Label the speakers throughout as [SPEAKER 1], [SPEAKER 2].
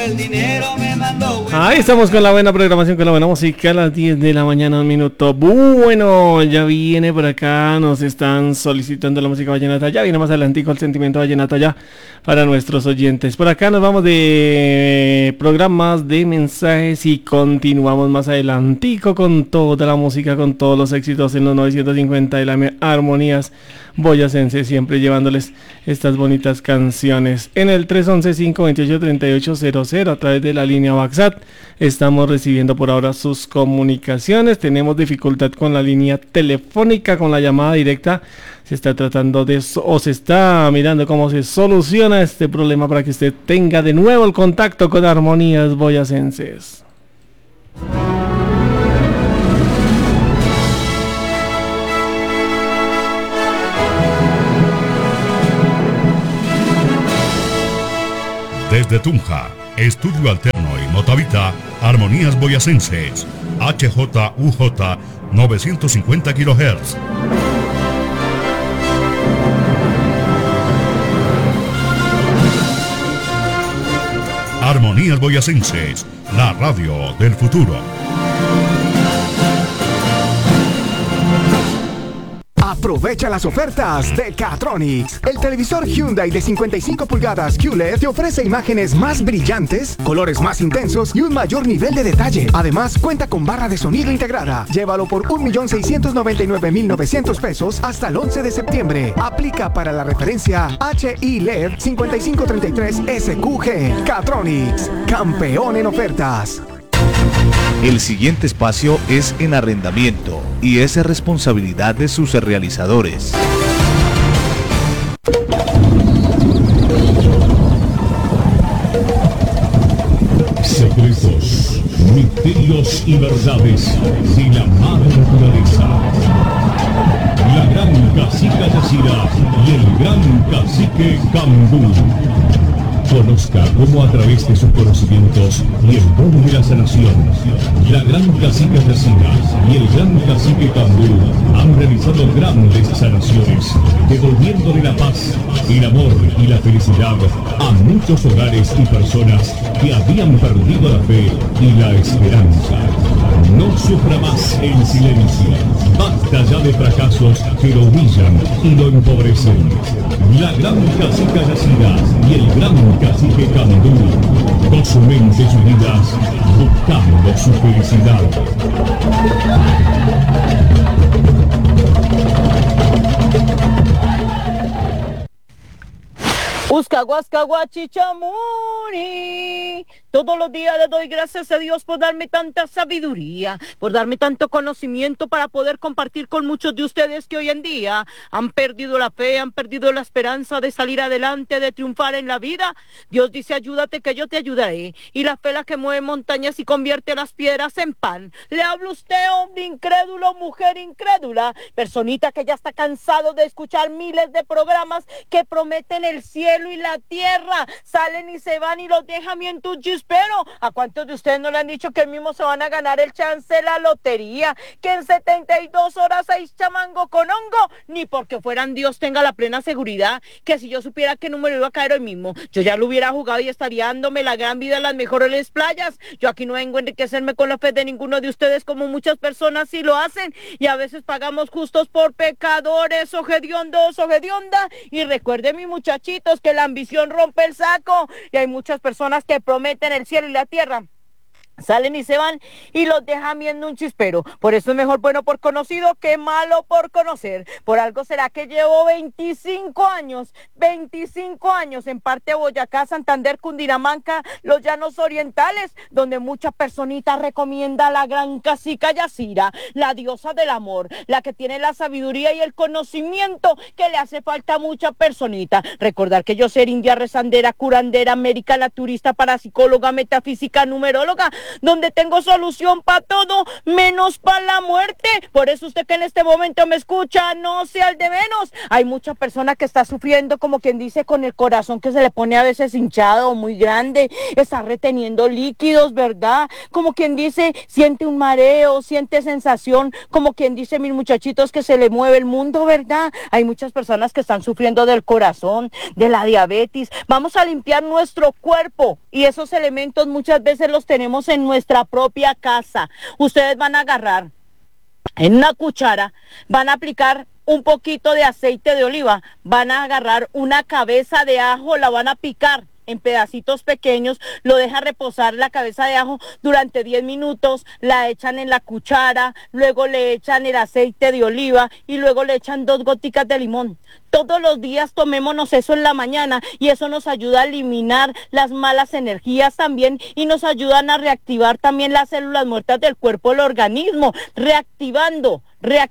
[SPEAKER 1] Ahí estamos con la buena programación, con la buena música a las 10 de la mañana, un minuto. Bueno, ya viene por acá, nos están solicitando la música vallenata. Ya viene más adelantico el sentimiento vallenato ya para nuestros oyentes. Por acá nos vamos de programas, de mensajes y continuamos más adelantico con toda la música, con todos los éxitos en los 950 de la Armonías Boyacense, siempre llevándoles estas bonitas canciones. En el 311-528-3800 a través de la línea WhatsApp estamos recibiendo por ahora sus comunicaciones. Tenemos dificultad con la línea telefónica, con la llamada directa. Se está tratando de o se está mirando cómo se soluciona este problema para que usted tenga de nuevo el contacto con Armonías Boyacenses.
[SPEAKER 2] Desde Tunja, Estudio Alterno y Motavita, Armonías Boyacenses, HJUJ 950 kHz. Armonías Boyacenses, la radio del futuro.
[SPEAKER 3] Aprovecha las ofertas de Catronics. El televisor Hyundai de 55 pulgadas QLED te ofrece imágenes más brillantes, colores más intensos y un mayor nivel de detalle. Además, cuenta con barra de sonido integrada. Llévalo por 1.699.900 pesos hasta el 11 de septiembre. Aplica para la referencia HI-LED 5533SQG. Catronics, campeón en ofertas.
[SPEAKER 4] El siguiente espacio es en arrendamiento y es responsabilidad de sus realizadores.
[SPEAKER 5] Secretos, misterios y verdades de la madre naturaleza. La gran cacica Yacira y el gran cacique Cambú. Conozca cómo a través de sus conocimientos y el don de la sanación, la gran cacica Yacira y el gran cacique Cambú han realizado grandes sanaciones, devolviéndole la paz, el amor y la felicidad a muchos hogares y personas que habían perdido la fe y la esperanza. No sufra más en silencio. Basta ya de fracasos que lo humillan y lo empobrecen. La gran cacica Yacira y el gran cacique Cambú, con su mente y vidas, buscando su felicidad.
[SPEAKER 6] Uscahuascahuachichamuni. Todos los días le doy gracias a Dios por darme tanta sabiduría, por darme tanto conocimiento para poder compartir con muchos de ustedes que hoy en día han perdido la fe, han perdido la esperanza de salir adelante, de triunfar en la vida. Dios dice, ayúdate que yo te ayudaré. Y la fe la que mueve montañas y convierte las piedras en pan. Le hablo a usted, hombre incrédulo, mujer incrédula, personita que ya está cansado de escuchar miles de programas que prometen el cielo y la tierra, salen y se van y los dejan bien tu chispero. ¿A cuántos de ustedes no le han dicho que mismo se van a ganar el chance de la lotería? Que en 72 horas hay chamango con hongo, ni porque fueran Dios tenga la plena seguridad que si yo supiera qué número iba a caer hoy mismo, yo ya lo hubiera jugado y estaría dándome la gran vida en las mejores playas. Yo aquí no vengo a enriquecerme con la fe de ninguno de ustedes como muchas personas sí lo hacen, y a veces pagamos justos por pecadores, ojediondos, ojedionda. Y recuerden, mis muchachitos, que la ambición rompe el saco, y hay muchas personas que prometen el cielo y la tierra, salen y se van y los dejan viendo un chispero. Por eso es mejor bueno por conocido que malo por conocer. Por algo será que llevo 25 años en parte de Boyacá, Santander, Cundinamarca, los llanos orientales, donde muchas personitas recomienda a la gran cacica Yacira, la diosa del amor, la que tiene la sabiduría y el conocimiento que le hace falta a mucha personita. Recordar que yo ser india, rezandera, curandera, médica, naturista, parapsicóloga, metafísica, numeróloga, donde tengo solución para todo, menos para la muerte. Por eso usted que en este momento me escucha, no sea el de menos. Hay mucha persona que está sufriendo, como quien dice, con el corazón que se le pone a veces hinchado, muy grande, está reteniendo líquidos, ¿verdad? Como quien dice, siente un mareo, siente sensación, como quien dice, mis muchachitos, que se le mueve el mundo, ¿verdad? Hay muchas personas que están sufriendo del corazón, de la diabetes. Vamos a limpiar nuestro cuerpo y esos elementos muchas veces los tenemos en nuestra propia casa. Ustedes van a agarrar en una cuchara, van a aplicar un poquito de aceite de oliva, van a agarrar una cabeza de ajo, la van a picar en pedacitos pequeños, lo deja reposar la cabeza de ajo durante 10 minutos, la echan en la cuchara, luego le echan el aceite de oliva y luego le echan 2 goticas de limón. Todos los días tomémonos eso en la mañana y eso nos ayuda a eliminar las malas energías también y nos ayudan a reactivar también las células muertas del cuerpo del organismo, reactivando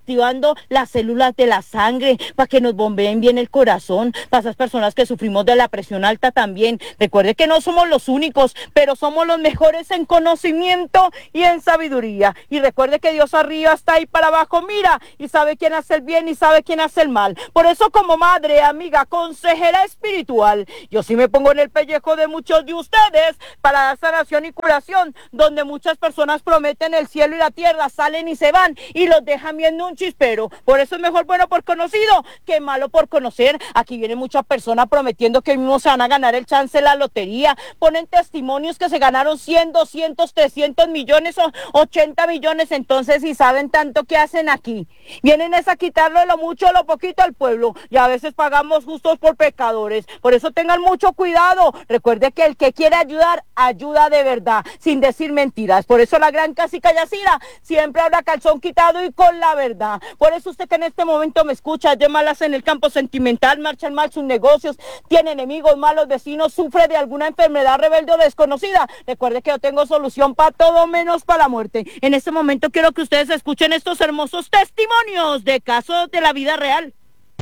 [SPEAKER 6] las células de la sangre para que nos bombeen bien el corazón, para esas personas que sufrimos de la presión alta también. Recuerde que no somos los únicos, pero somos los mejores en conocimiento y en sabiduría. Y recuerde que Dios arriba está ahí para abajo, mira, y sabe quién hace el bien y sabe quién hace el mal. Por eso, como madre, amiga, consejera espiritual, yo sí me pongo en el pellejo de muchos de ustedes para dar sanación y curación, donde muchas personas prometen el cielo y la tierra, salen y se van y los dejan viendo un chispero. Por eso es mejor bueno por conocido que malo por conocer. Aquí vienen muchas personas prometiendo que mismo se van a ganar el chance de la lotería. Ponen testimonios que se ganaron 100, 200, 300 millones o 80 millones. Entonces, si saben tanto, ¿qué hacen aquí? Vienen es a quitarle lo mucho o lo poquito al pueblo. Y a veces pagamos justos por pecadores. Por eso tengan mucho cuidado. Recuerde que el que quiere ayudar, ayuda de verdad, sin decir mentiras. Por eso la gran cacica Yacira siempre habla calzón quitado y con la verdad. Por eso usted que en este momento me escucha, de malas en el campo sentimental, marchan mal sus negocios, tiene enemigos, malos vecinos, sufre de alguna enfermedad rebelde o desconocida. Recuerde que yo tengo solución para todo menos para la muerte. En este momento quiero que ustedes escuchen estos hermosos testimonios de casos de la vida real.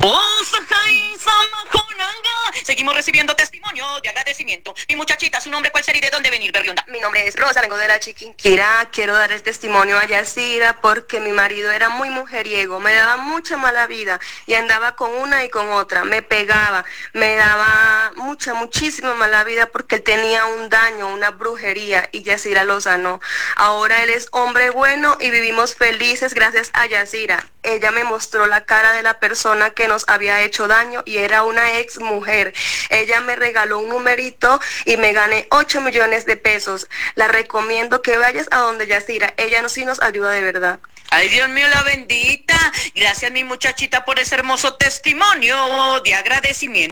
[SPEAKER 7] Seguimos recibiendo testimonio de agradecimiento. Mi muchachita, ¿su nombre cuál sería y de dónde venir, Berrionda?
[SPEAKER 8] Mi nombre es Rosa, vengo de la Chiquinquirá. Quiero dar el testimonio a Yacira porque mi marido era muy mujeriego, me daba mucha mala vida y andaba con una y con otra, me pegaba, me daba muchísima mala vida porque él tenía un daño, una brujería y Yacira lo sanó. Ahora él es hombre bueno y vivimos felices gracias a Yacira. Ella me mostró la cara de la persona que nos había hecho daño y era una ex mujer. Ella me regaló un numerito y me gané 8 millones de pesos. La recomiendo que vayas a donde Yacira. Ella sí nos ayuda de verdad.
[SPEAKER 7] Ay, Dios mío, la bendita. Gracias, mi muchachita, por ese hermoso testimonio de agradecimiento.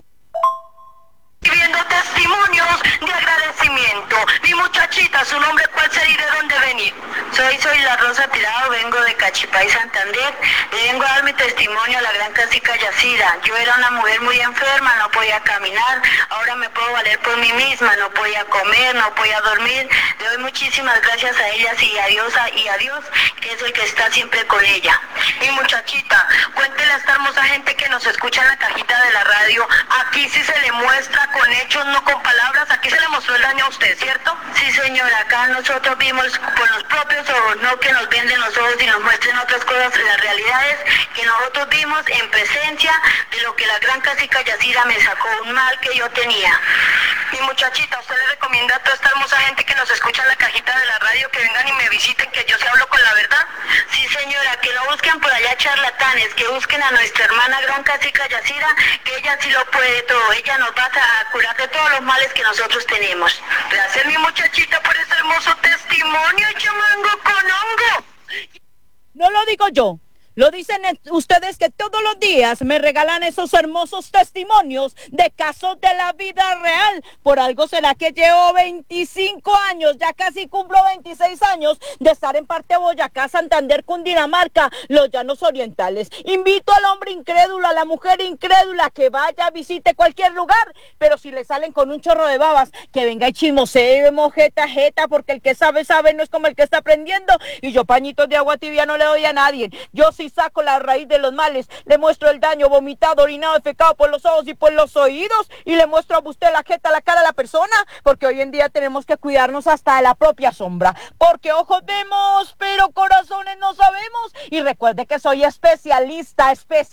[SPEAKER 8] Viendo testimonios de agradecimiento. Mi muchachita, ¿su nombre cuál sería y de dónde venir? Soy la Rosa Tirado, vengo de Cachipay, Santander. Vengo a dar mi testimonio a la gran cacica Yacira. Yo era una mujer muy enferma, no podía caminar. Ahora me puedo valer por mí misma, no podía comer, no podía dormir. Le doy muchísimas gracias a ellas y a Dios, que es el que está siempre con ella. Mi muchachita, cuéntele a esta hermosa gente que nos escucha en la cajita de la radio. Aquí sí se le muestra con hechos, no con palabras. Aquí se le mostró el daño a usted, ¿cierto? Sí, señora, acá nosotros vimos con los propios ojos, no que nos venden los ojos y nos muestren otras cosas. La realidad es que nosotros vimos en presencia de lo que la gran cacica Yacira me sacó, un mal que yo tenía. Mi muchachita, ¿usted le recomienda a toda esta hermosa gente que nos escucha en la cajita de la radio que vengan y me visiten, que yo sí hablo con la verdad? Sí, señora, que no busquen por allá charlatanes, que busquen a nuestra hermana gran cacica Yacira, que ella sí lo puede todo. Ella nos va a curar de todos los males que nosotros tenemos. Gracias, mi muchachita, por este hermoso testimonio. Yo mango con hongo.
[SPEAKER 6] No lo digo yo. Lo dicen ustedes que todos los días me regalan esos hermosos testimonios de casos de la vida real. Por algo será que llevo 25 años, ya casi cumplo 26 años de estar en parte de Boyacá, Santander, Cundinamarca, los llanos orientales. Invito al hombre incrédulo, a la mujer incrédula que vaya, visite cualquier lugar, pero si le salen con un chorro de babas, que venga y chismosee, mojeta, jeta, porque el que sabe, sabe, no es como el que está aprendiendo. Y yo pañitos de agua tibia no le doy a nadie. Yo sí y saco la raíz de los males. Le muestro el daño vomitado, orinado, defecado por los ojos y por los oídos. Y le muestro a usted la jeta, la cara de la persona. Porque hoy en día tenemos que cuidarnos hasta de la propia sombra. Porque ojos vemos, pero corazones no sabemos. Y recuerde que soy especialista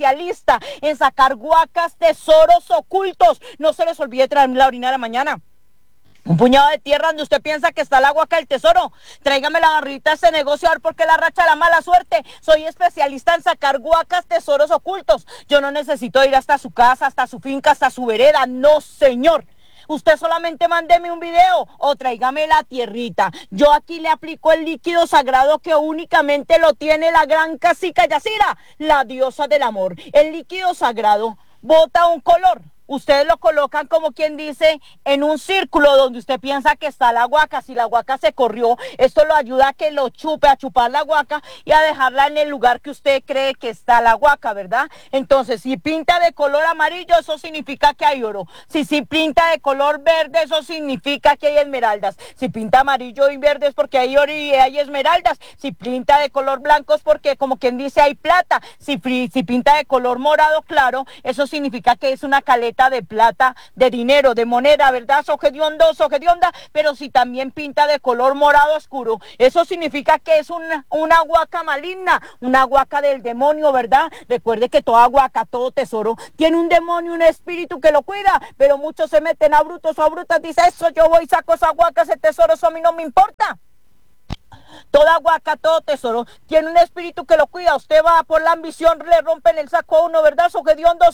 [SPEAKER 6] en sacar guacas, tesoros ocultos. No se les olvide traerme la orina de la mañana. Un puñado de tierra donde usted piensa que está la guaca del tesoro. Tráigame la garrita a ese negocio a ver por qué la racha de la mala suerte. Soy especialista en sacar guacas, tesoros ocultos. Yo no necesito ir hasta su casa, hasta su finca, hasta su vereda. No, señor. Usted solamente mándeme un video o tráigame la tierrita. Yo aquí le aplico el líquido sagrado que únicamente lo tiene la gran cacica Yacira, la diosa del amor. El líquido sagrado bota un color. Ustedes lo colocan como quien dice en un círculo donde usted piensa que está la guaca. Si la guaca se corrió, esto lo ayuda a que lo chupe, a chupar la guaca y a dejarla en el lugar que usted cree que está la guaca, ¿verdad? Entonces, si pinta de color amarillo, eso significa que hay oro. Si pinta de color verde, eso significa que hay esmeraldas. Si pinta amarillo y verde es porque hay oro y hay esmeraldas. Si pinta de color blanco es porque, como quien dice, hay plata. Si pinta de color morado claro, eso significa que es una caleta de plata, de dinero, de moneda, ¿verdad? Sogedionda, pero si también pinta de color morado oscuro, eso significa que es una guaca maligna, una guaca del demonio, ¿verdad? Recuerde que toda guaca, todo tesoro, tiene un demonio, un espíritu que lo cuida, pero muchos se meten a brutos o a brutas, dice eso, yo voy y saco esa guaca, ese tesoro, eso a mí no me importa. Toda guaca, todo tesoro, tiene un espíritu que lo cuida. Usted va por la ambición, le rompen el saco a uno, ¿verdad? Sogedionda,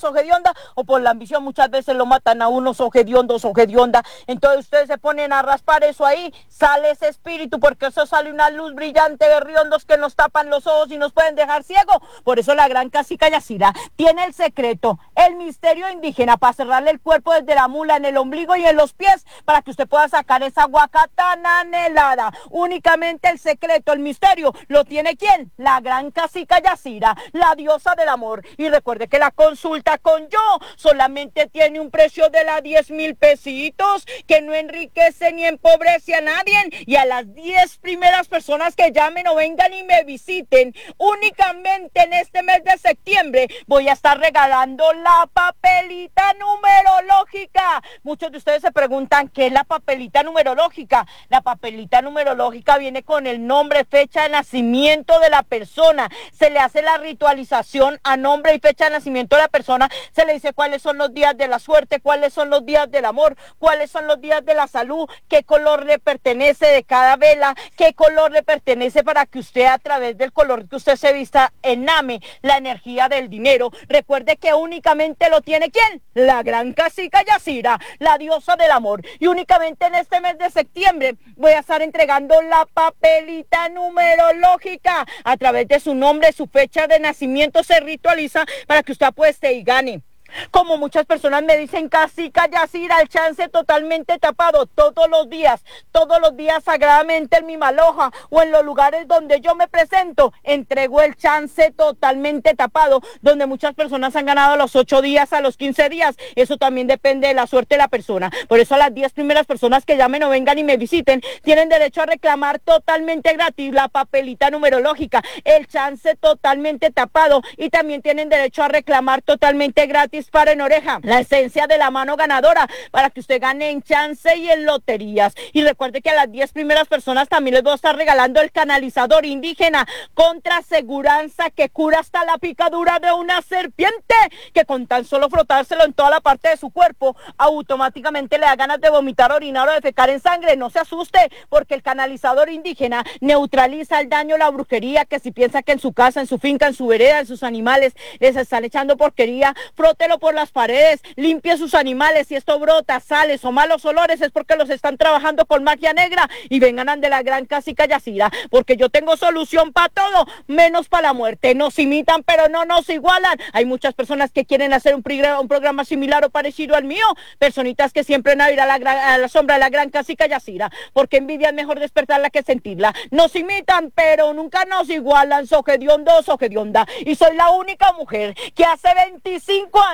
[SPEAKER 6] o por la ambición muchas veces lo matan a uno, sogedionda. Entonces ustedes se ponen a raspar eso ahí, sale ese espíritu, porque eso sale una luz brillante de riondos que nos tapan los ojos y nos pueden dejar ciegos. Por eso la gran cacica Yacira tiene el secreto, el misterio indígena para cerrarle el cuerpo desde la mula, en el ombligo y en los pies, para que usted pueda sacar esa guaca tan anhelada. Únicamente el secreto, el misterio, ¿lo tiene quién? La gran cacica Yacira, la diosa del amor. Y recuerde que la consulta con yo solamente tiene un precio de 10,000 pesitos, que no enriquece ni empobrece a nadie. Y a las 10 primeras personas que llamen o vengan y me visiten, únicamente en este mes de septiembre voy a estar regalando la papelita numerológica. Muchos de ustedes se preguntan ¿qué es la papelita numerológica? La papelita numerológica viene con el nombre, fecha de nacimiento de la persona. Se le hace la ritualización a nombre y fecha de nacimiento de la persona. Se le dice cuáles son los días de la suerte, cuáles son los días del amor, cuáles son los días de la salud, qué color le pertenece de cada vela, qué color le pertenece, para que usted, a través del color que usted se vista, ename la energía del dinero. Recuerde que únicamente lo tiene ¿quién? La gran cacica Yacira, la diosa del amor. Y únicamente en este mes de septiembre voy a estar entregando la papelita numerológica. A través de su nombre, su fecha de nacimiento se ritualiza para que usted apueste y gane. Como muchas personas me dicen, cacica Yacira, el chance totalmente tapado, todos los días sagradamente en mi maloja o en los lugares donde yo me presento, entrego el chance totalmente tapado, donde muchas personas han ganado a los 8 días, a los 15 días, eso también depende de la suerte de la persona. Por eso a las 10 primeras personas que llamen o vengan y me visiten, tienen derecho a reclamar totalmente gratis la papelita numerológica, el chance totalmente tapado, y también tienen derecho a reclamar totalmente gratis para en oreja, la esencia de la mano ganadora, para que usted gane en chance y en loterías. Y recuerde que a las 10 primeras personas también les voy a estar regalando el canalizador indígena contra aseguranza, que cura hasta la picadura de una serpiente, que con tan solo frotárselo en toda la parte de su cuerpo, automáticamente le da ganas de vomitar, orinar o defecar en sangre. No se asuste, porque el canalizador indígena neutraliza el daño, la brujería, que si piensa que en su casa, en su finca, en su vereda, en sus animales les están echando porquería, frótelo por las paredes, limpie sus animales. Si esto brota, sales o malos olores, es porque los están trabajando con magia negra. Y vengan ante la gran cacica Yacira, porque yo tengo solución para todo, menos para la muerte. Nos imitan, pero no nos igualan. Hay muchas personas que quieren hacer un programa similar o parecido al mío, personitas que siempre van a ir a la sombra de la gran cacica Yacira, porque envidia es mejor despertarla que sentirla. Nos imitan, pero nunca nos igualan. Sogedionda. Y soy la única mujer que hace 25 años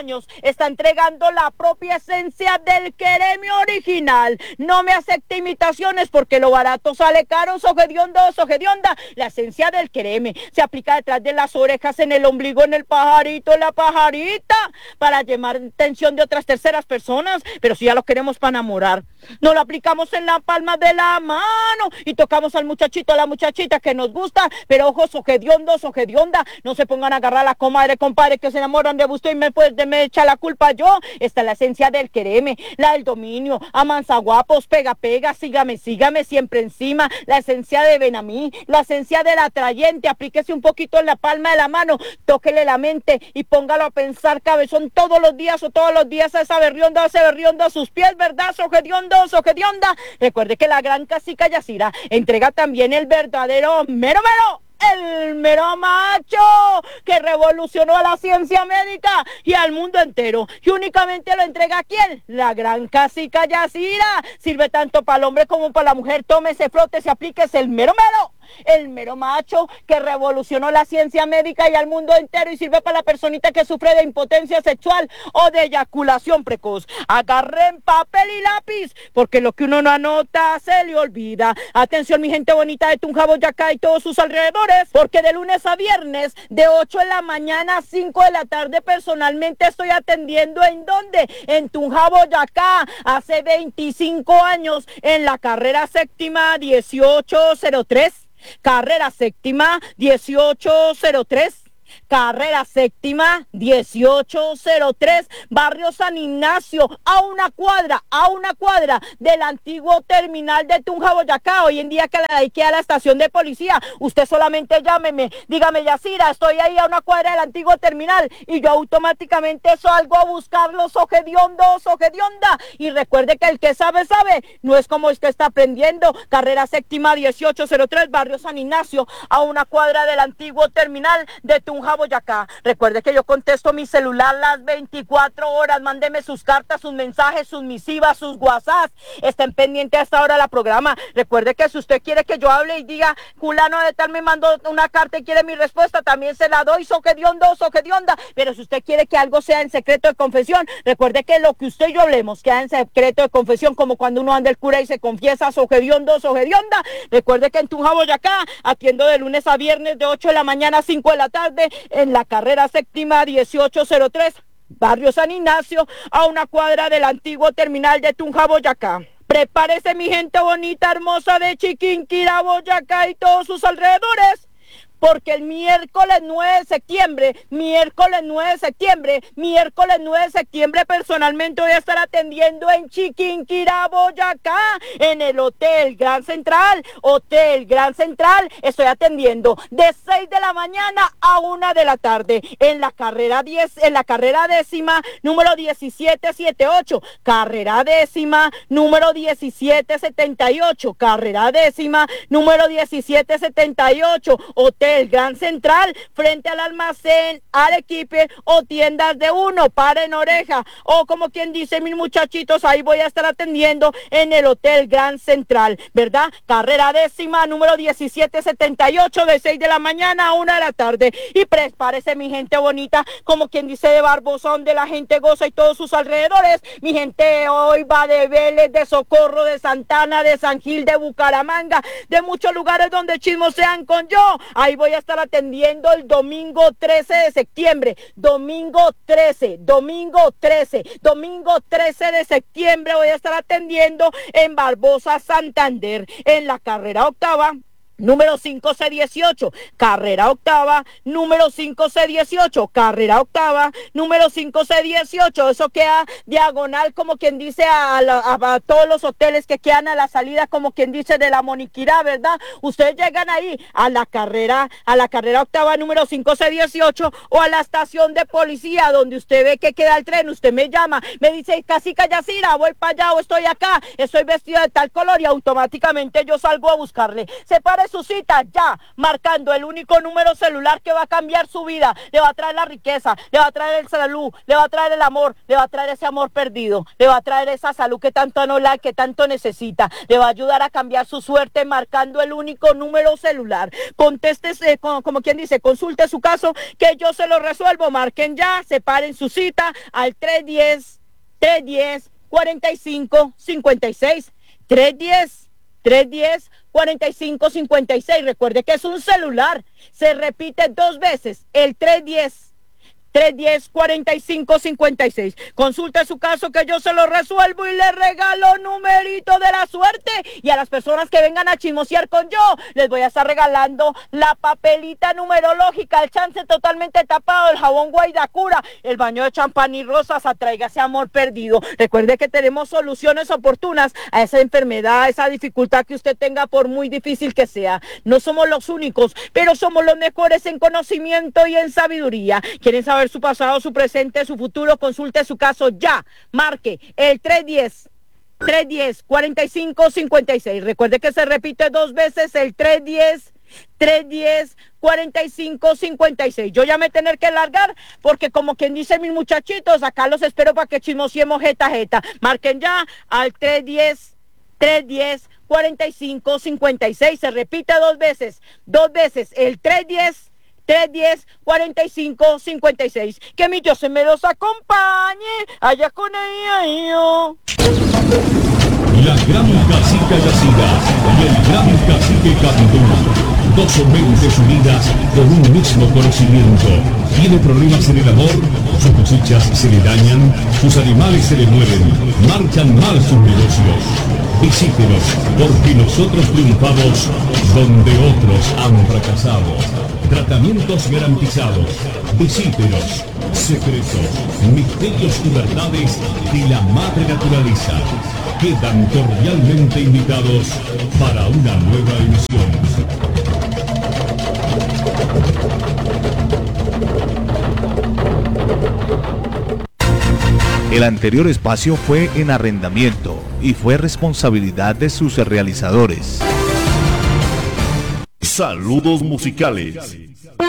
[SPEAKER 6] años está entregando la propia esencia del quereme original. No me acepte imitaciones porque lo barato sale caro. Sogedionda, la esencia del quereme se aplica detrás de las orejas, en el ombligo, en el pajarito, en la pajarita, para llamar atención de otras terceras personas. Pero si ya lo queremos para enamorar, nos lo aplicamos en la palma de la mano y tocamos al muchachito, a la muchachita que nos gusta. Pero ojo, sogedionda, no se pongan a agarrar a la comadre, compadre, que se enamoran de usted y me echa la culpa yo. Esta es la esencia del quereme, la del dominio, amansa guapos, pega, sígame, siempre encima, la esencia de ven a mí, la esencia del atrayente. Aplíquese un poquito en la palma de la mano, tóquele la mente y póngalo a pensar, cabezón, todos los días a esa berrionda, a sus pies, ¿verdad? Sogedionda. Recuerde que la gran cacica Yacira entrega también el verdadero mero, el mero macho, que revolucionó a la ciencia médica y al mundo entero, y únicamente lo entrega a ¿quién? La gran cacica Yacira. Sirve tanto para el hombre como para la mujer. Tómese, frótese, aplíquese el mero macho, que revolucionó la ciencia médica y al mundo entero, y sirve para la personita que sufre de impotencia sexual o de eyaculación precoz. Agarren papel y lápiz, porque lo que uno no anota se le olvida. Atención, mi gente bonita de Tunja, Boyacá y todos sus alrededores, porque de lunes a viernes, de 8 de la mañana a 5 de la tarde, personalmente estoy atendiendo ¿en dónde? En Tunja, Boyacá, hace 25 años, en la carrera séptima 1803. Carrera séptima 1803. Carrera séptima 1803, barrio San Ignacio, a una cuadra del antiguo terminal de Tunja, Boyacá. Hoy en día que la dediqué a la estación de policía, usted solamente llámeme, dígame: Yacira, estoy ahí a una cuadra del antiguo terminal, y yo automáticamente salgo a buscarlos. Sogedionda, y recuerde que el que sabe, no es como el que está aprendiendo. Carrera séptima 1803, barrio San Ignacio, a una cuadra del antiguo terminal de Tunja, Boyacá. Recuerde que yo contesto mi celular las 24 horas. Mándeme sus cartas, sus mensajes, sus misivas, sus WhatsApp. Estén pendientes a esta hora la programa. Recuerde que si usted quiere que yo hable y diga: fulano de tal me mandó una carta y quiere mi respuesta, también se la doy. Sogedionda. Pero si usted quiere que algo sea en secreto de confesión, recuerde que lo que usted y yo hablemos queda en secreto de confesión, como cuando uno anda el cura y se confiesa. Sogedionda. Recuerde que en Tunja, Boyacá, atiendo de lunes a viernes de 8 de la mañana a 5 de la tarde, en la carrera séptima 1803, barrio San Ignacio, a una cuadra del antiguo terminal de Tunja, Boyacá. Prepárese, mi gente bonita, hermosa de Chiquinquirá, Boyacá y todos sus alrededores, porque el miércoles 9 de septiembre, personalmente voy a estar atendiendo en Chiquinquirá, Boyacá, en el Hotel Gran Central. Estoy atendiendo de 6 de la mañana a 1 de la tarde, en la carrera décima, número 1778, carrera décima, número 1778, carrera décima, número 1778, Hotel Gran Central, frente al almacén Arequipe o tiendas de uno. Paren oreja, o como quien dice, mis muchachitos, ahí voy a estar atendiendo en el Hotel Gran Central, ¿verdad? Carrera décima, número 1778, de 6 de la mañana a 1 de la tarde. Y prepárese, mi gente bonita, como quien dice, de Barbosón, de la gente Goza y todos sus alrededores. Mi gente hoy va de Vélez, de Socorro, de Santana, de San Gil, de Bucaramanga, de muchos lugares donde chismosean con yo. Ahí voy a estar atendiendo el domingo 13 de septiembre. Domingo 13 de septiembre voy a estar atendiendo en Barbosa, Santander, en la carrera octava, número 5C18, carrera octava, número 5C18, carrera octava, número 5C18. Eso queda diagonal, como quien dice, a todos los hoteles que quedan a la salida, como quien dice, de la Moniquirá, ¿verdad? Ustedes llegan ahí a la carrera octava, número 5C18, o a la estación de policía, donde usted ve que queda el tren. Usted me llama, me dice: Cacica Yacira, voy para allá o estoy acá, estoy vestido de tal color, y automáticamente yo salgo a buscarle. Se parece Agende su cita ya, marcando el único número celular que va a cambiar su vida. Le va a traer la riqueza, le va a traer el salud, le va a traer el amor, le va a traer ese amor perdido, le va a traer esa salud que tanto anhela, que tanto necesita. Le va a ayudar a cambiar su suerte marcando el único número celular. Contéstese, como quien dice, consulte su caso que yo se lo resuelvo. Marquen ya, separen su cita al 310-45-56. 310-45-56. Recuerde que es un celular. Se repite 2 veces. El 310-45-56. Consulte su caso que yo se lo resuelvo y le regalo numerito de la suerte. Y a las personas que vengan a chismosear con yo, les voy a estar regalando la papelita numerológica, el chance totalmente tapado, el jabón Guaidacura, el baño de champán y rosas. Atraiga ese amor perdido. Recuerde que tenemos soluciones oportunas a esa enfermedad, a esa dificultad que usted tenga, por muy difícil que sea. No somos los únicos, pero somos los mejores en conocimiento y en sabiduría. ¿Quieren saber su pasado, su presente, su futuro? Consulte su caso ya. Marque el 310-45-56. Recuerde que se repite 2 veces, el 310-45-56. Yo ya me tener que largar porque, como quien dice, mis muchachitos, acá los espero para que chismosiemos jeta. Marquen ya al 310-45-56. Se repite 2 veces, el 310-45-56. Que mi Dios se me los acompañe allá con ella.
[SPEAKER 5] La gran cacica Yacida y el gran cacique Candú, 2 mentes unidas por un mismo conocimiento. Tiene problemas en el amor, sus cosechas se le dañan, sus animales se le mueren, marchan mal sus negocios. Visítenos, porque nosotros triunfamos donde otros han fracasado. Tratamientos garantizados. Visítenos. Secretos, misterios y verdades de la madre naturaleza. Quedan cordialmente invitados para una nueva emisión.
[SPEAKER 4] El anterior espacio fue en arrendamiento y fue responsabilidad de sus realizadores.
[SPEAKER 2] Saludos musicales.